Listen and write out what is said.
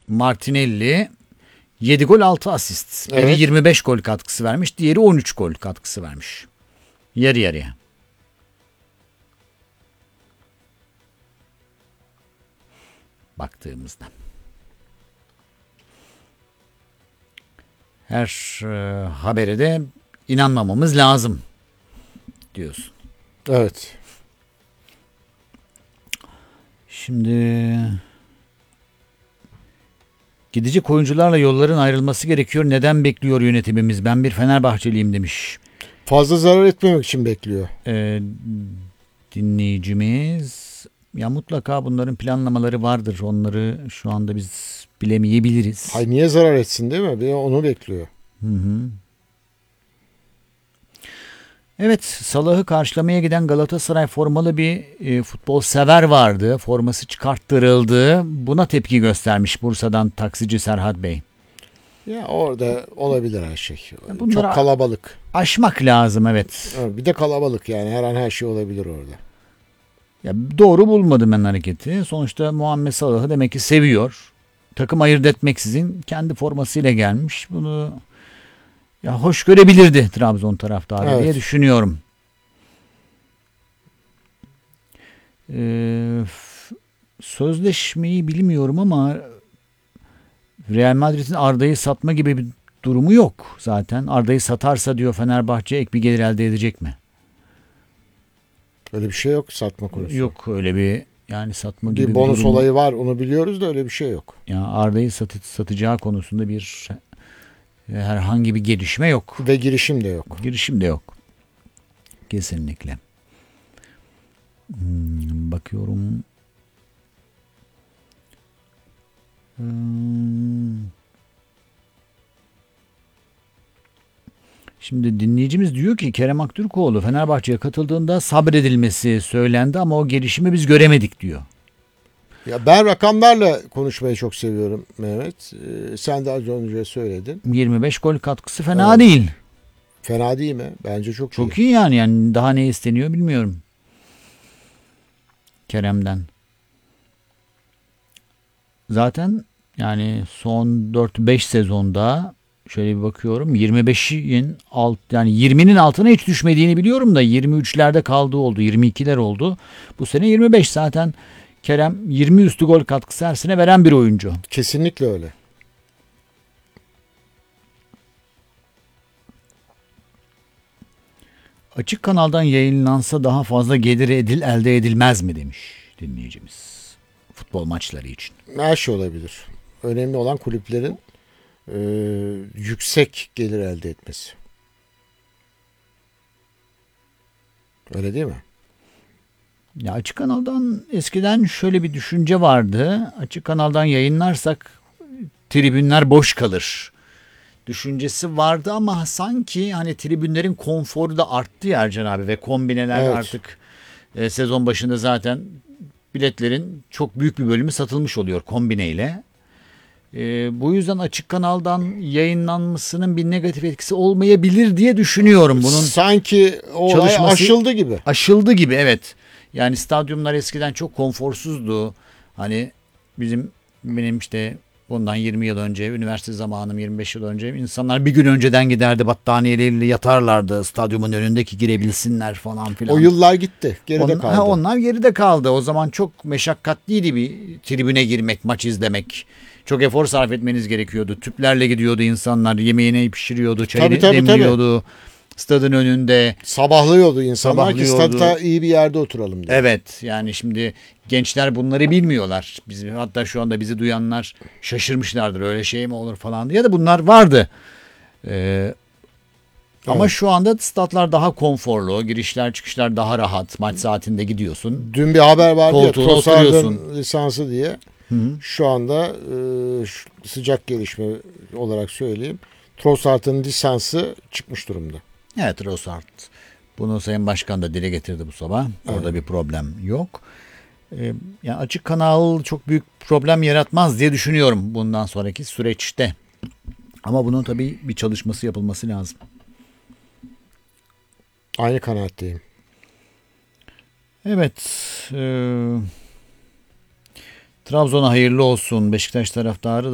Martinelli 7 gol 6 asist. Biri Evet. 25 gol katkısı vermiş. Diğeri 13 gol katkısı vermiş. Yarı yarıya. Baktığımızda. Her habere de inanmamamız lazım diyorsun. Evet. Şimdi gidecek oyuncularla yolların ayrılması gerekiyor. Neden bekliyor yönetimimiz? Ben bir Fenerbahçeliyim demiş. Fazla zarar etmemek için bekliyor. Dinleyicimiz. Ya mutlaka bunların planlamaları vardır. Onları şu anda biz bilemeyebiliriz. Hay niye zarar etsin değil mi? Bir de onu bekliyor. Hı hı. Evet, Salah'ı karşılamaya giden Galatasaray formalı bir futbol sever vardı. Forması çıkarttırıldı. Buna tepki göstermiş Bursa'dan taksici Serhat Bey. Ya orada olabilir her şey. Bunlara Çok kalabalık. aşmak lazım, evet. Bir de kalabalık yani her an her şey olabilir orada. Ya doğru bulmadım ben hareketi. Sonuçta Muhammed Salah'ı demek ki seviyor. Takım ayırt etmeksizin kendi formasıyla gelmiş. Bunu ya hoş görebilirdi Trabzon taraftarı Evet. diye düşünüyorum. Sözleşmeyi bilmiyorum ama Real Madrid'in Arda'yı satma gibi bir durumu yok zaten. Arda'yı satarsa diyor Fenerbahçe ek bir gelir elde edecek mi? Öyle bir şey yok satma konusu. Yok öyle bir yani satma gibi Bir bonus durumu. olayı var onu biliyoruz da öyle bir şey yok. Yani Arda'yı satacağı konusunda bir herhangi bir gelişme yok. Ve girişim de yok. Girişim de yok. Kesinlikle. Bakıyorum. Şimdi dinleyicimiz diyor ki Kerem Aktürkoğlu Fenerbahçe'ye katıldığında sabredilmesi söylendi ama o gelişimi biz göremedik diyor. Ya ben rakamlarla konuşmayı çok seviyorum Mehmet. Sen de az önce söyledin. 25 gol katkısı fena Evet. değil. Fena değil mi? Bence çok iyi. Çok iyi yani daha ne isteniyor bilmiyorum. Kerem'den. Zaten yani son 4-5 sezonda şöyle bir bakıyorum 25'in yani 20'nin altına hiç düşmediğini biliyorum da 23'lerde kaldığı oldu, 22'ler oldu. Bu sene 25 zaten Kerem 20 üstü gol katkısı her sene veren bir oyuncu. Kesinlikle öyle. Açık kanaldan yayınlansa daha fazla gelir elde edilmez mi demiş dinleyicimiz. Futbol maçları için. Her şey olabilir. Önemli olan kulüplerin yüksek gelir elde etmesi. Öyle değil mi? Ya açık kanaldan eskiden şöyle bir düşünce vardı. Açık kanaldan yayınlarsak tribünler boş kalır düşüncesi vardı ama sanki hani tribünlerin konforu da arttı ya Ercan abi ve kombineler Evet. artık sezon başında zaten biletlerin çok büyük bir bölümü satılmış oluyor kombineyle. Bu yüzden açık kanaldan yayınlanmasının bir negatif etkisi olmayabilir diye düşünüyorum. Bunun sanki o olay çalışması aşıldı gibi. aşıldı gibi, evet. Yani stadyumlar eskiden çok konforsuzdu. Hani benim işte bundan 20 yıl önce üniversite zamanım 25 yıl önce insanlar bir gün önceden giderdi battaniyeleriyle yatarlardı stadyumun önündeki girebilsinler falan filan. O yıllar gitti. Geride kaldı. Onlar geride kaldı. O zaman çok meşakkatliydi bir tribüne girmek, maç izlemek. Çok efor sarf etmeniz gerekiyordu. Tüplerle gidiyordu insanlar. Yemeğini pişiriyordu, çayını Tabii. demliyordu. Stadın önünde. Sabahlıyordu insanlar ki Sabahlıyordu. statta iyi bir yerde oturalım diye. Evet, yani şimdi gençler bunları bilmiyorlar. Hatta şu anda bizi duyanlar şaşırmışlardır. Öyle şey mi olur falan diye de bunlar vardı. Ama Evet. şu anda statlar daha konforlu. Girişler çıkışlar daha rahat. Maç saatinde gidiyorsun. Dün bir haber vardı ya Koltuğuna Trossard'ın oturuyorsun. lisansı diye. Şu anda sıcak gelişme olarak söyleyeyim. Trossard'ın lisansı çıkmış durumda. Evet, Trossard. Bunu Sayın Başkan da dile getirdi bu sabah. Orada bir problem yok. Yani açık kanal çok büyük problem yaratmaz diye düşünüyorum bundan sonraki süreçte. Ama bunun tabii bir çalışması yapılması lazım. Aynı kanaatteyim. Evet. Trabzon'a hayırlı olsun. Beşiktaş taraftarı